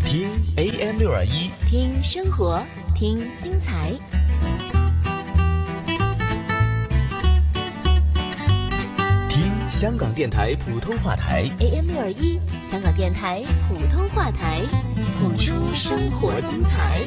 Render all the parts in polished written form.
听 AM621， 听生活，听精彩。 听香港电台普通话台 AM621，香港电台普通话台，谱出生活精彩。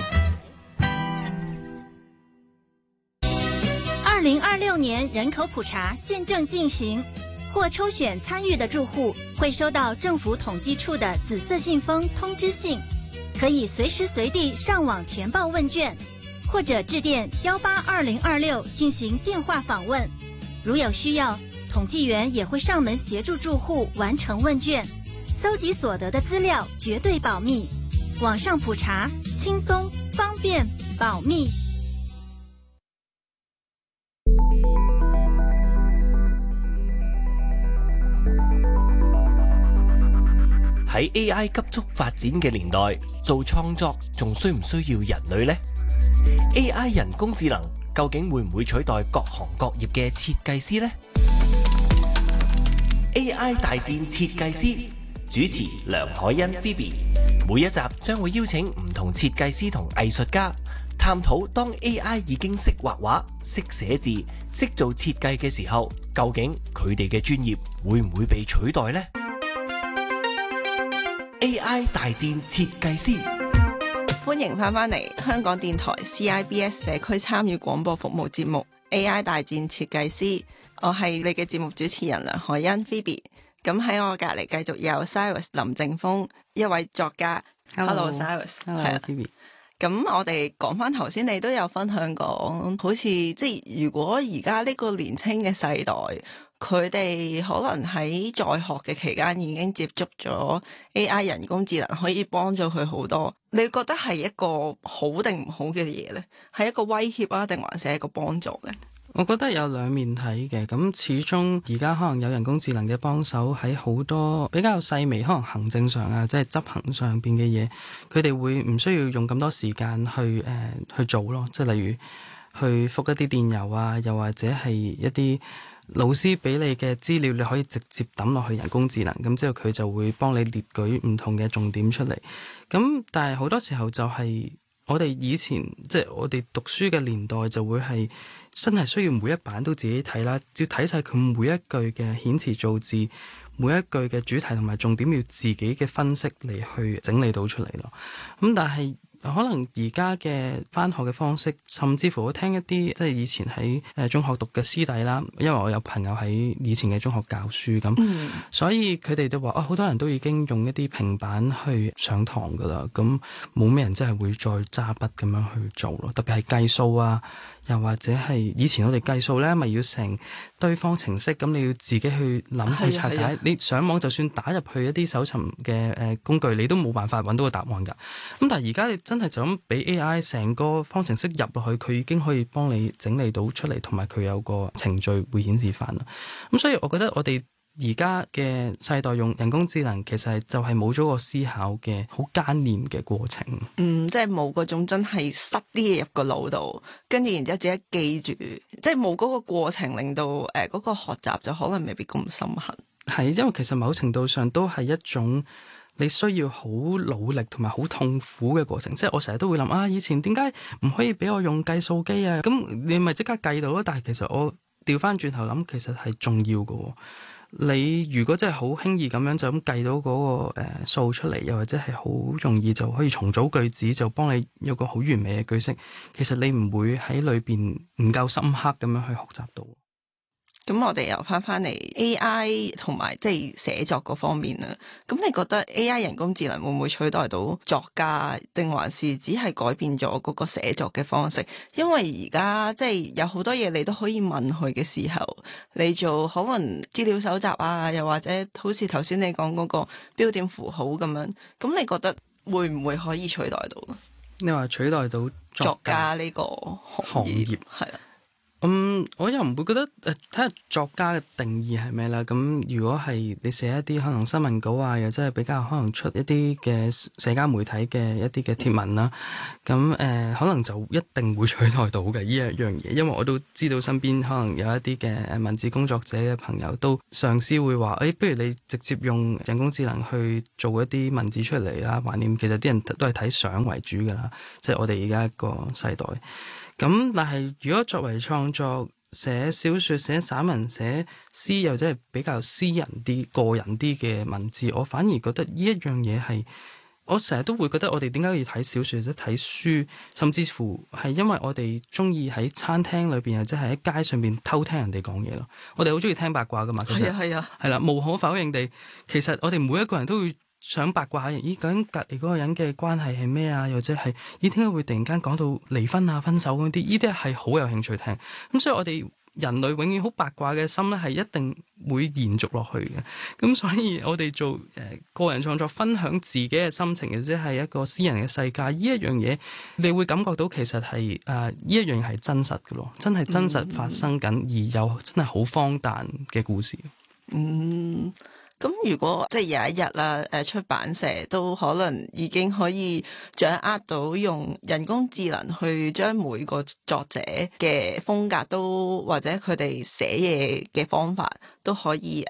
2026年人口普查现正进行，或抽选参与的住户会收到政府统计处的紫色信封通知信，可以随时随地上网填报问卷，或者致电182026进行电话访问。如有需要，统计员也会上门协助住户完成问卷，搜集所得的资料绝对保密。网上普查，轻松、方便、保密。 喺 AI 急速發展嘅年代，做創作仲需唔需要人類呢？ AI 人工智能究竟會唔會取代各行各業嘅設計師呢？ AI 大戰設計師，主持梁凱欣 Phoebe， 每一集將會邀請唔同設計師同藝術家，探討當 AI 已經識畫畫、識寫字、識做設計嘅時候，究竟佢哋嘅專業會唔會被取代呢？ AI 大戰設計師， 歡迎翻嚟香港電台 CIBS 社區參與廣播服務節目 AI 大戰設計師，我係你嘅節目主持人梁凱欣 Phoebe。咁喺我隔離繼續有 Cyrus 林正峰，一位作家。Hello Cyrus， Hello Phoebe。 咁我哋講翻頭先，你都有分享講，好似即係如果而家呢個年輕嘅世代，佢哋可能喺在學嘅期間已經接觸咗 AI 人工智能，可以幫咗佢好多。你覺得係一個好定唔好嘅嘢呢？係一個威脅啊，定還是係一個幫助呢？ 我覺得有兩面睇嘅，咁始終而家可能有人工智能嘅幫手喺好多比較細微，可能行政上啊，即係執行上邊嘅嘢，佢哋會唔需要用咁多時間去做咯，即係例如去覆一啲電郵啊，又或者係一啲老師俾你嘅資料，你可以直接抌落去人工智能，咁之後佢就會幫你列舉唔同嘅重點出嚟。咁但係好多時候就係我哋以前即係我哋讀書嘅年代就會係真係需要每一版都自己睇啦，要睇晒佢每一句嘅遣詞造字，每一句嘅主題同埋重點要自己嘅分析嚟去整理到出嚟咯。咁但係可能而家嘅返學嘅方式，甚至乎我聽一啲即係以前喺中學讀嘅師弟啦，因為我有朋友喺以前嘅中學教書咁，所以佢哋都話好多人都已經用一啲平板去上堂噶啦，咁冇咩人真係會再揸筆咁樣去做咯，特別係計數啊。又或者係以前我哋計數咧，咪要成堆方程式，咁你要自己去諗去拆解。你上網就算打入去一啲搜尋嘅工具，你都冇辦法揾到個答案㗎。咁但係而家你真係就咁俾 AI 成個方程式入落去，佢已經可以幫你整理到出嚟，同埋佢有個程序會顯示翻啦。咁所以我覺得我哋而家嘅世代用人工智能，其實就係冇咗個思考嘅好艱練嘅過程。 即係冇嗰種真係塞啲嘢入個腦度，跟住然之後自己記住，即係冇嗰個過程，令到嗰個學習就可能未必咁深刻。 係，因為其實某程度上都係一種你需要好努力同埋好痛苦嘅過程。即係我成日都會諗以前點解唔可以俾我用計數機啊？咁你咪即刻計到咯。但係其實我調翻轉頭諗，其實係重要嘅。你如果真係好輕易咁樣就咁計到嗰個數出嚟，又或者係好容易就可以重組句子，就幫你有個好完美嘅句式，其實你唔會喺裏邊唔夠深刻咁樣去學習到。 咁我哋又翻嚟 AI 同埋即係寫作嗰方面啦。咁你覺得 AI 人工智能會唔會取代到作家，定還是只係改變咗嗰個寫作嘅方式？因為而家即係有好多嘢你都可以問佢嘅時候，你做可能資料搜集啊，又或者好似頭先你講嗰個標點符號咁樣，咁你覺得會唔會可以取代到？ 你話取代到作家呢個行業係啦。 我又唔會覺得睇下作家嘅定義係咩啦。咁如果係你寫一啲可能新聞稿啊，又真係比較可能出一啲嘅社交媒體嘅一啲嘅貼文啦，咁可能就一定會取代到嘅呢一樣嘢。因為我都知道身邊可能有一啲嘅文字工作者嘅朋友都嘗試會話，不如你直接用人工智能去做一啲文字出嚟啦。懷念其實啲人都係睇相為主㗎啦，即係我哋而家一個世代。咁但係如果作為創作寫小說、寫散文、寫詩，又真係比較私人啲、個人啲嘅文字，我反而覺得呢一樣嘢係，我成日都會覺得我哋點解要睇小說、即係睇書，甚至乎係因為我哋中意喺餐廳裏邊，或者係喺街上邊偷聽人哋講嘢咯。我哋好中意聽八卦噶嘛，其實係啦，無可否認地，其實我哋每一個人都會想八卦下，咦，究竟隔離嗰個人嘅關係係咩啊？又或者係咦，點解會突然間講到離婚啊、分手嗰啲？呢啲係好有興趣聽。咁所以我哋人類永遠好八卦嘅心咧，係一定會延續落去嘅。咁所以我哋做個人創作，分享自己嘅心情，或者係一個私人嘅世界，呢一樣嘢，你會感覺到其實係呢一樣係真實嘅咯，真係真實發生緊，而又真係好荒誕嘅故事。 咁如果即係有一日啦，出版社都可能已經可以掌握到用人工智能去將每個作者嘅風格都或者佢哋寫嘢嘅方法都可以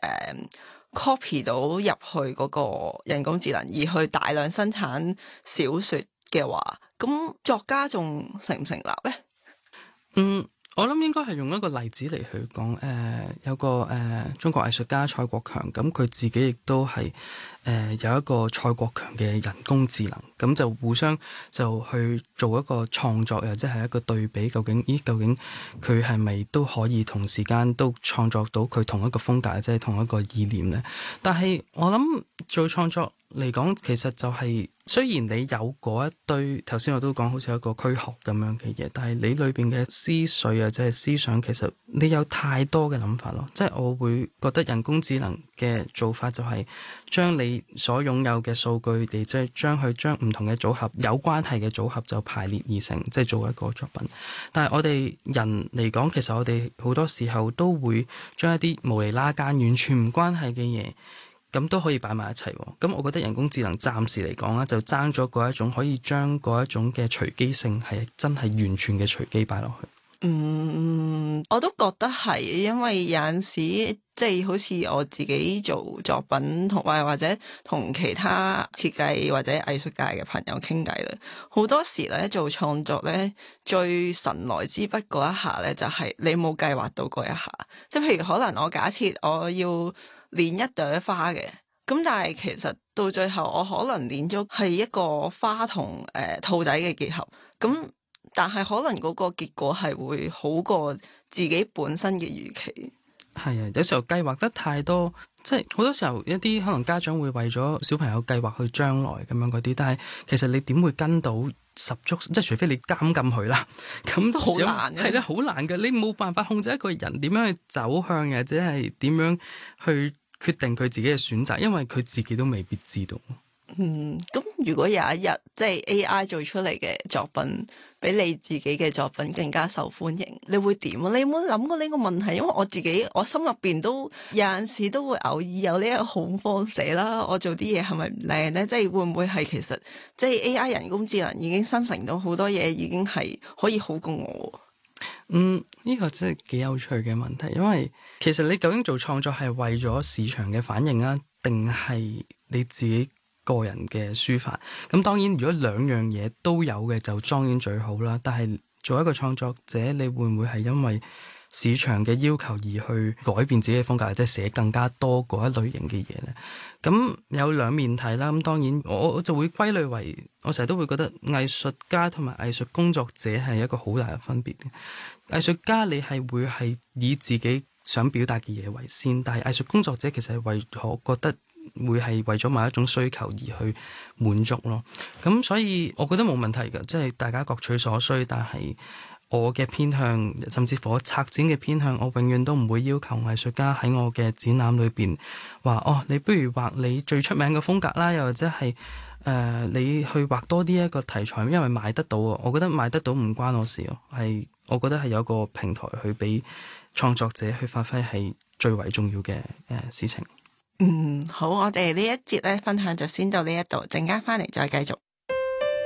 copy 到入去嗰個人工智能，而去大量生產小說嘅話，咁作家仲成唔成立咧？ 我諗應該係用一個例子嚟去講，有個中國藝術家蔡國強，咁佢自己亦都係有一個蔡國強嘅人工智能，咁就互相就去做一個創作，又即係一個對比，究竟佢係咪都可以同時間都創作到佢同一個風格，即係同一個意念呢？但係我諗做創作嚟講，其實就係雖然你有嗰一堆頭先我都講好似一個軀殼咁樣嘅嘢，但係你裏邊嘅思緒啊，即係思想，其實你有太多嘅諗法咯。即係我會覺得人工智能嘅做法就係將你所擁有嘅數據，你即係將唔同嘅組合有關係嘅組合就排列而成，即係做一個作品。但係我哋人嚟講，其實我哋好多時候都會將一啲無厘啦間完全唔關係嘅嘢，咁都可以擺埋一齊。咁我覺得人工智能暫時嚟講咧，就爭咗嗰一種可以將嗰一種嘅隨機性係真係完全嘅隨機擺落去。 我都覺得係，因為有陣時即係好似我自己做作品同或者同其他設計或者藝術界嘅朋友傾偈咧，好多時咧做創作咧最神來之筆嗰一下咧，就係你冇計劃到嗰一下。即係譬如可能我假設我要練一朵花嘅，咁但係其實到最後我可能練咗係一個花同兔仔嘅結合，咁但係可能嗰個結果係會好過自己本身嘅預期。 係啊，有時候計劃得太多，即係好多時候一啲可能家長會為咗小朋友計劃去將來咁樣嗰啲，但係其實你點會跟到十足？即係除非你監禁佢啦，咁好難嘅。 係啦，好難嘅，你冇辦法控制一個人點樣去走向，或者係點樣去決定佢自己嘅選擇，因為佢自己都未必知道。 咁如果有一日即係 AI 做出嚟嘅作品比你自己嘅作品更加受歡迎，你會點啊？你有冇諗過呢個問題？因為我心入邊都有陣時都會偶爾有呢一個恐慌死啦。我做啲嘢係咪唔靚呢？即係會唔會係其實即係 AI 人工智能已經生成到好多嘢，已經係可以好過我？ 呢個真係幾有趣嘅問題，因為其實你究竟做創作係為咗市場嘅反應啊，定係你自己個人嘅抒發？咁當然如果兩樣嘢都有嘅就當然最好啦。但係做一個創作者，你會唔會係因為市場嘅要求而去改變自己嘅風格，即係寫更加多嗰一類型嘅嘢呢？咁有兩面睇啦。咁當然我就會歸類為，我成日都會覺得藝術家同埋藝術工作者係一個好大嘅分別嘅。藝術家你係會係以自己想表達嘅嘢為先，但係藝術工作者其實係為我覺得會係為咗某一種需求而去滿足咯。咁所以我覺得冇問題㗎，即係大家各取所需。但係我嘅偏向，甚至乎我策展嘅偏向，我永遠都唔會要求藝術家喺我嘅展覽裏邊話哦，你不如畫你最出名嘅風格啦，又或者係你去畫多啲一個題材，因為賣得到。我覺得賣得到唔關我事咯，係我覺得係有個平台去俾創作者去發揮係最為重要嘅事情。 好，我哋呢一節咧分享就先到呢一度，陣間翻嚟再繼續。